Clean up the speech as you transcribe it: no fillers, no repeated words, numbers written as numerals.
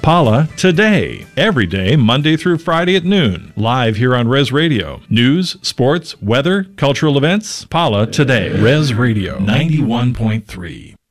Paula Today, every day, Monday through Friday at noon, live here on Res Radio. News, sports, weather, cultural events. Paula Today. Res Radio 91.3.